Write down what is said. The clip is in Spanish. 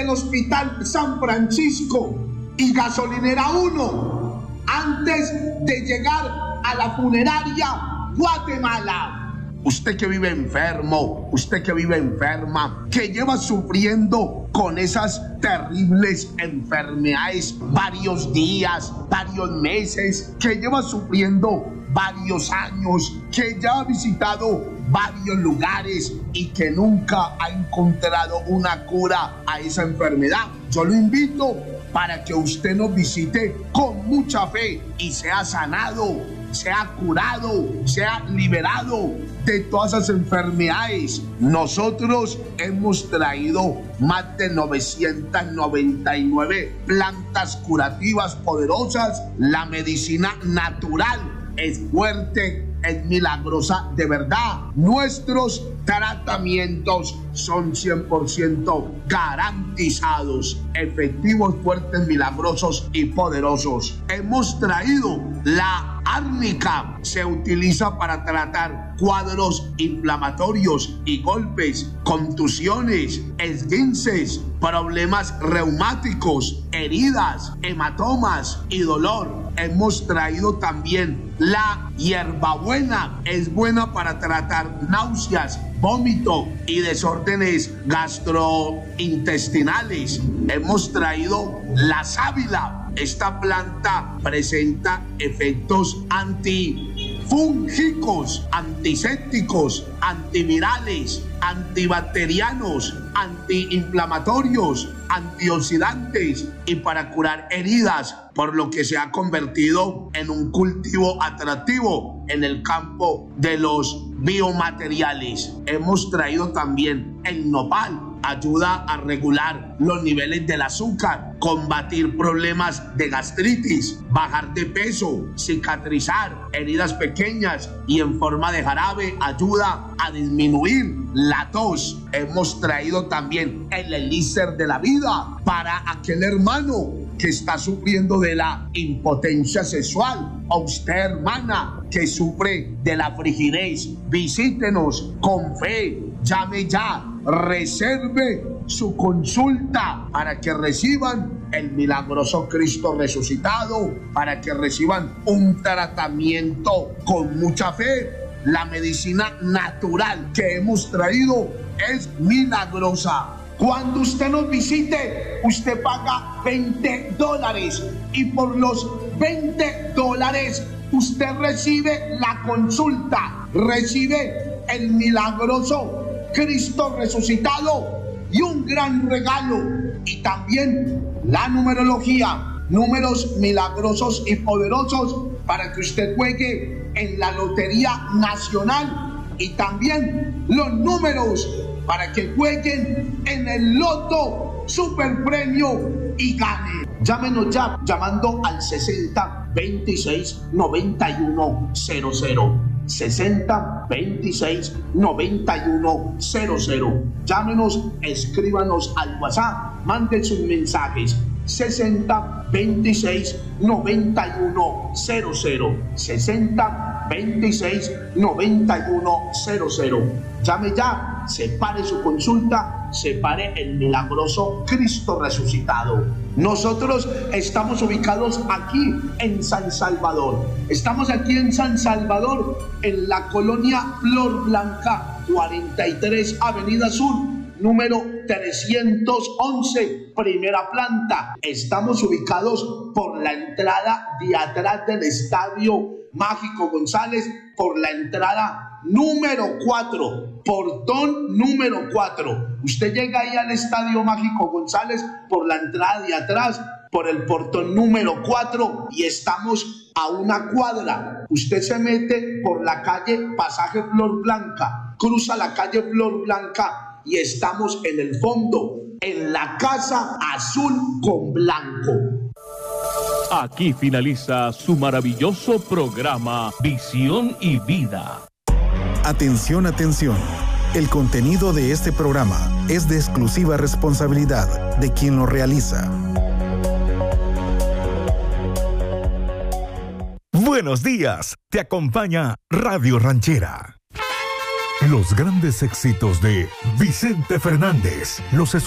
el Hospital San Francisco y Gasolinera 1 antes de llegar a la funeraria Guatemala. Usted que vive enfermo, usted que vive enferma, que lleva sufriendo con esas terribles enfermedades varios días, varios meses, que lleva sufriendo varios años, que ya ha visitado varios lugares y que nunca ha encontrado una cura a esa enfermedad. Yo lo invito para que usted nos visite con mucha fe y sea sanado, sea curado, sea liberado de todas esas enfermedades. Nosotros hemos traído más de 999 plantas curativas poderosas. La medicina natural es fuerte, es milagrosa de verdad. Nuestros tratamientos son 100% garantizados, efectivos, fuertes, milagrosos y poderosos. Hemos traído la árnica, se utiliza para tratar cuadros inflamatorios y golpes, contusiones, esguinces, problemas reumáticos, heridas, hematomas y dolor. Hemos traído también la hierbabuena, es buena para tratar náuseas, vómito y desórdenes gastrointestinales. Hemos traído la sábila. Esta planta presenta efectos antifúngicos, antisépticos, antivirales, antibacterianos, antiinflamatorios, antioxidantes y para curar heridas, por lo que se ha convertido en un cultivo atractivo en el campo de los biomateriales. Hemos traído también el nopal, ayuda a regular los niveles del azúcar, combatir problemas de gastritis, bajar de peso, cicatrizar heridas pequeñas y en forma de jarabe ayuda a disminuir la tos. Hemos traído también el elixir de la vida para aquel hermano que está sufriendo de la impotencia sexual, o usted, hermana, que sufre de la frigidez. Visítenos con fe, llame ya, reserve su consulta para que reciban el milagroso Cristo resucitado, para que reciban un tratamiento con mucha fe. La medicina natural que hemos traído es milagrosa. Cuando usted nos visite, usted paga $20 y por los $20 usted recibe la consulta, recibe el milagroso Cristo resucitado y un gran regalo, y también la numerología, números milagrosos y poderosos para que usted juegue en la Lotería Nacional, y también los números para que jueguen en el Loto Super Premio y gane. Llámenos ya llamando al 60 26 91 00. 60 26 91 00. Llámenos, escríbanos al WhatsApp, manden sus mensajes. 60 26 91 00. 60 26 91 00. Llame ya, separe su consulta, separe el milagroso Cristo resucitado. Nosotros estamos ubicados aquí en San Salvador. Estamos aquí en San Salvador, en la colonia Flor Blanca, 43 Avenida Sur, número 311, primera planta. Estamos ubicados por la entrada de atrás del Estadio Mágico González, por la entrada número 4, portón número 4. Usted llega ahí al Estadio Mágico González por la entrada de atrás, por el portón número 4, y estamos a una cuadra. Usted se mete por la calle Pasaje Flor Blanca, cruza la calle Flor Blanca y estamos en el fondo, en la Casa Azul con Blanco. Aquí finaliza su maravilloso programa Visión y Vida. Atención, atención. El contenido de este programa es de exclusiva responsabilidad de quien lo realiza. Buenos días. Te acompaña Radio Ranchera. Los grandes éxitos de Vicente Fernández. Los